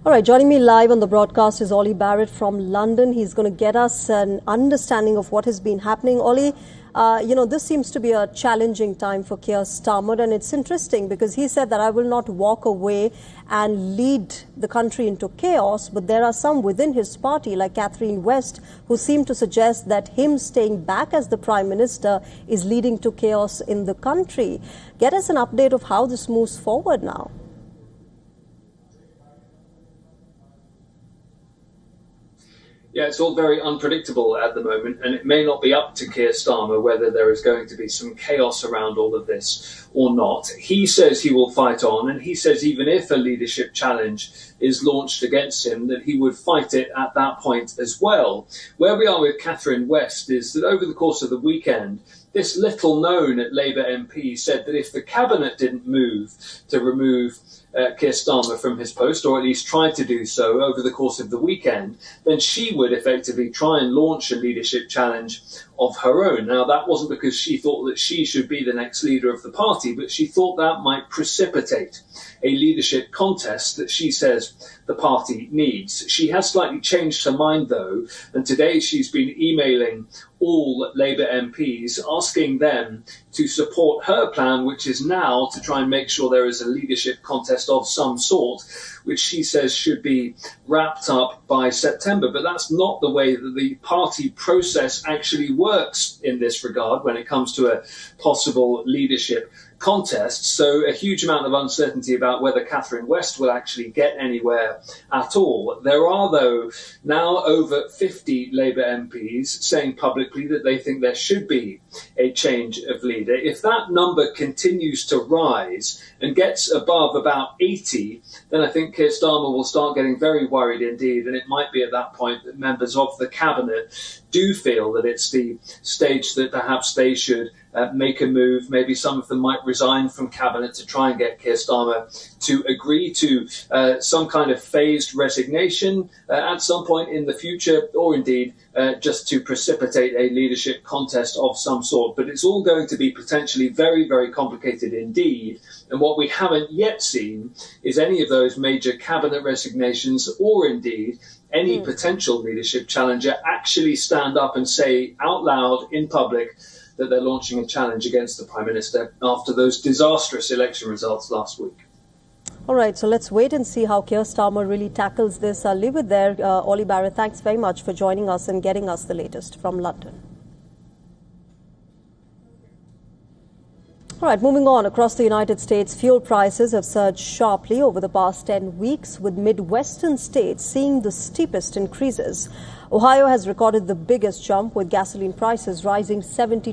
All right, joining me live on the broadcast is Ollie Barrett from London. He's going to get us an understanding of what has been happening. Ollie, this seems to be a challenging time for Keir Starmer, and it's interesting because he said that I will not walk away and lead the country into chaos, but there are some within his party, like Catherine West, who seem to suggest that him staying back as the Prime Minister is leading to chaos in the country. Get us an update of how this moves forward now. Yeah, it's all very unpredictable at the moment, and it may not be up to Keir Starmer whether there is going to be some chaos around all of this or not. He says he will fight on, and he says even if a leadership challenge is launched against him, that he would fight it at that point as well. Where we are with Catherine West is that over the course of the weekend, this little-known Labour MP said that if the Cabinet didn't move to remove Keir Starmer from his post, or at least tried to do so over the course of the weekend, then she would effectively try and launch a leadership challenge of her own. Now, that wasn't because she thought that she should be the next leader of the party, but she thought that might precipitate a leadership contest that she says the party needs. She has slightly changed her mind, though, and today she's been emailing all Labour MPs, asking them to support her plan, which is now to try and make sure there is a leadership contest of some sort, which she says should be wrapped up by September. But that's not the way that the party process actually works in this regard when it comes to a possible leadership contest. So a huge amount of uncertainty about whether Catherine West will actually get anywhere at all. There are, though, now over 50 Labour MPs saying publicly that they think there should be a change of leader. If that number continues to rise and gets above about 80, then I think Keir Starmer will start getting very worried indeed, and it might be at that point that members of the Cabinet do feel that it's the stage that perhaps they should make a move. Maybe some of them might resign from Cabinet to try and get Keir Starmer to agree to some kind of phased resignation at some point in the future, or indeed just to precipitate a leadership contest of some sort. But it's all going to be potentially very, very complicated indeed. And what we haven't yet seen is any of those major Cabinet resignations, or indeed any potential leadership challenger actually stand up and say out loud in public that they're launching a challenge against the Prime Minister after those disastrous election results last week. All right, so let's wait and see how Keir Starmer really tackles this. I'll leave it there. Ollie Barrett, thanks very much for joining us and getting us the latest from London. All right, moving on. Across the United States, fuel prices have surged sharply over the past 10 weeks, with Midwestern states seeing the steepest increases. Ohio has recorded the biggest jump, with gasoline prices rising 72